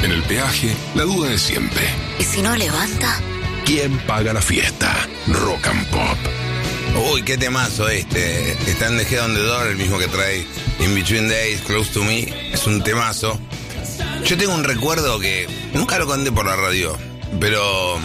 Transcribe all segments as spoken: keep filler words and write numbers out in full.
En el peaje, la duda de siempre. ¿Y si no levanta? ¿Quién paga la fiesta? Rock and Pop. Uy, qué temazo este. Está en The Head on the Door, el mismo que trae In Between Days, Close to Me. Es un temazo. Yo tengo un recuerdo que nunca lo conté por la radio, pero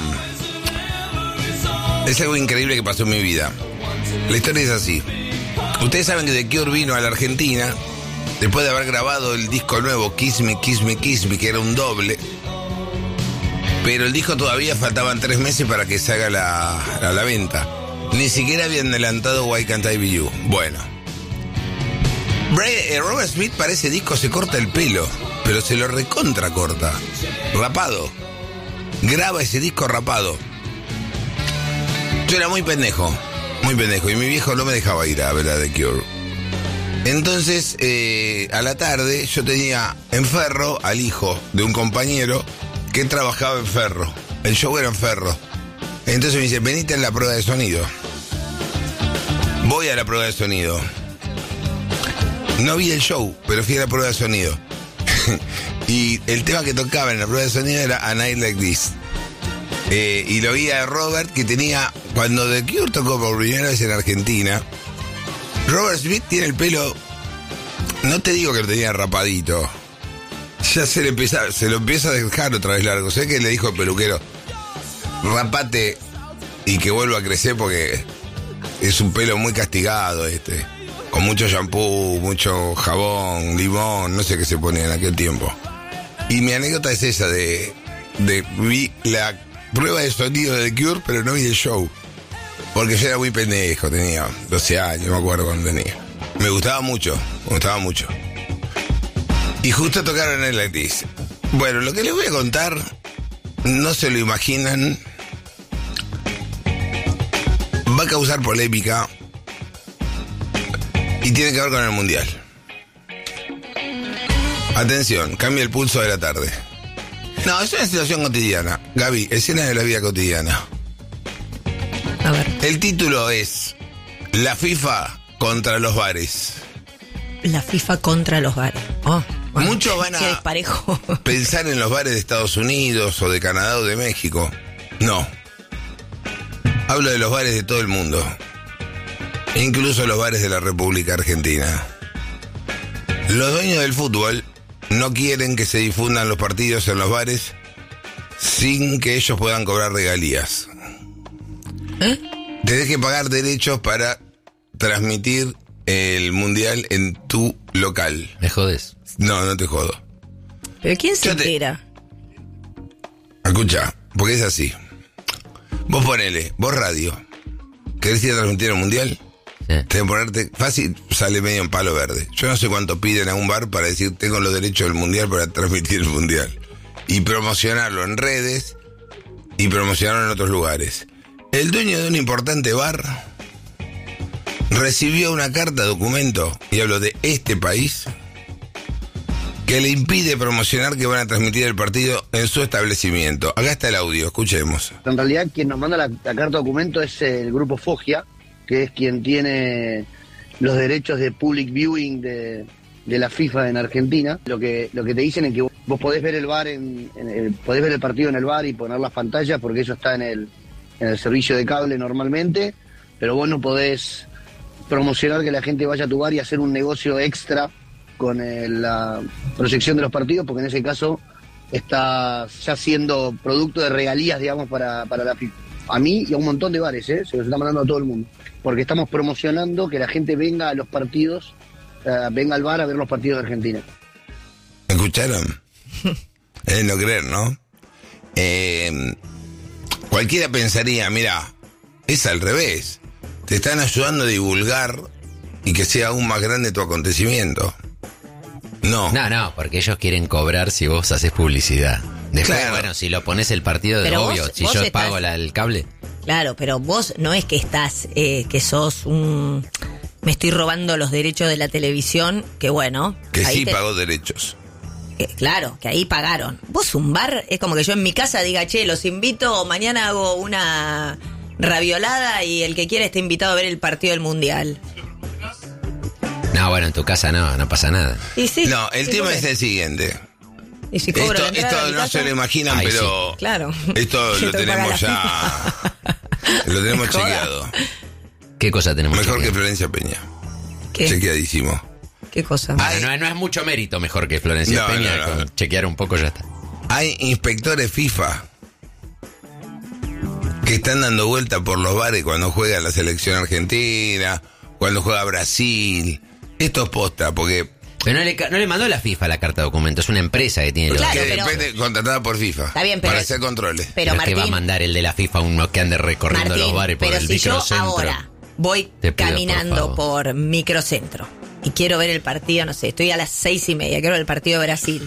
es algo increíble que pasó en mi vida. La historia es así. Ustedes saben que The Cure vino a la Argentina después de haber grabado el disco nuevo Kiss Me, Kiss Me, Kiss Me, que era un doble. Pero el disco todavía faltaban tres meses para que se haga la, a la venta. Ni siquiera habían adelantado Why Can't I Be You. Bueno, Brian, eh, Robert Smith para ese disco se corta el pelo, pero se lo recontra corta, rapado. Graba ese disco rapado. Yo era muy pendejo, muy pendejo, y mi viejo no me dejaba ir a ver a The Cure. Entonces, eh, a la tarde yo tenía en Ferro al hijo de un compañero que trabajaba en Ferro. El show era en Ferro. Entonces me dice, venite a la prueba de sonido. Voy a la prueba de sonido. No vi el show, pero fui a la prueba de sonido. Y el tema que tocaba en la prueba de sonido era A Night Like This. Eh, y lo vi a Robert, que tenía, cuando The Cure tocó por primera vez en Argentina, Robert Smith tiene el pelo, no te digo que lo tenía rapadito, ya se le empieza, se lo empieza a dejar otra vez largo. Sé que le dijo el peluquero, rapate y que vuelva a crecer porque es un pelo muy castigado este, con mucho shampoo, mucho jabón, limón, no sé qué se ponía en aquel tiempo. Y mi anécdota es esa de, de vi la prueba de sonido de The Cure, pero no vi el show. Porque yo era muy pendejo, tenía doce años, no me acuerdo cuando tenía. Me gustaba mucho, me gustaba mucho. Y justo tocaron en el This. Bueno, lo que les voy a contar, no se lo imaginan. Va a causar polémica. Y tiene que ver con el Mundial. Atención, cambia el pulso de la tarde. No, es una situación cotidiana. Gaby, escenas de la vida cotidiana. A ver. El título es La FIFA contra los bares. La FIFA contra los bares. Oh, bueno, muchos van a desparejo. pensar en los bares de Estados Unidos o de Canadá o de México. No. Hablo de los bares de todo el mundo. Incluso los bares de la República Argentina. Los dueños del fútbol no quieren que se difundan los partidos en los bares sin que ellos puedan cobrar regalías. ¿Eh? Tenés que pagar derechos para transmitir el Mundial en tu local. ¿Me jodes? No, no te jodo. ¿Pero quién se Yo te... entera? Escucha, porque es así. Vos ponele, vos radio. ¿Querés ir a transmitir el Mundial? Sí. Tenés que ponerte fácil, sale medio en palo verde. Yo no sé cuánto piden a un bar para decir tengo los derechos del Mundial para transmitir el Mundial. Y promocionarlo en redes y promocionarlo en otros lugares. El dueño de un importante bar recibió una carta documento, y hablo de este país, que le impide promocionar que van a transmitir el partido en su establecimiento. Acá está el audio, escuchemos. En realidad quien nos manda la, la carta documento es el grupo Foggia, que es quien tiene los derechos de public viewing de, de la FIFA en Argentina. Lo que lo que te dicen es que vos podés ver el bar en, en el, podés ver el partido en el bar y poner las pantallas porque eso está en el en el servicio de cable normalmente, pero vos no podés promocionar que la gente vaya a tu bar y hacer un negocio extra con el, la proyección de los partidos, porque en ese caso está ya siendo producto de regalías, digamos, para, para la FIFA. A mí y a un montón de bares, ¿eh? Se los está mandando a todo el mundo, porque estamos promocionando que la gente venga a los partidos, uh, venga al bar a ver los partidos de Argentina. ¿Escucharon? Es no creer, ¿no? Eh... Cualquiera pensaría, mira, es al revés. Te están ayudando a divulgar y que sea aún más grande tu acontecimiento. No. No, no, porque ellos quieren cobrar si vos haces publicidad. Después, claro. Bueno, si lo pones el partido de Pero obvio, vos, si vos yo estás... pago la, el cable. Claro, pero vos no es que estás, eh, que sos un... Me estoy robando los derechos de la televisión, que bueno... Que ahí sí te... pagó derechos. Que, claro, que ahí pagaron. Vos un bar, es como que yo en mi casa diga, che, los invito, mañana hago una raviolada y el que quiera está invitado a ver el partido del Mundial. No, bueno, en tu casa no, no pasa nada. ¿Y sí? No, el ¿Sí, tema por es qué? el siguiente. Y si cobro Esto, la entrada esto a mi no casa, se lo imaginan, Ay, pero sí. claro. esto Que lo te paga tenemos la ya. Lo tenemos Joda. chequeado. ¿Qué cosa tenemos? Mejor que chequeado? Florencia Peña. ¿Qué? Chequeadísimo. ¿Qué cosa? Bueno, no, no es mucho mérito mejor que Florencia No, Peña. no, no. Con chequear un poco ya está. Hay inspectores FIFA que están dando vuelta por los bares cuando juega la selección argentina, cuando juega Brasil. Esto es posta, porque Pero no le, ca- no le mandó la FIFA la carta de documento, es una empresa que tiene los Claro, que pero- depende, contratada por FIFA Está bien, pero- para hacer controles. Pero no es que va a Martín, mandar el de la FIFA uno que ande recorriendo Martín, los bares por pero el si yo microcentro. ahora voy Te pido, por caminando favor. por, microcentro y quiero ver el partido, no sé, estoy a las seis y media, quiero ver el partido de Brasil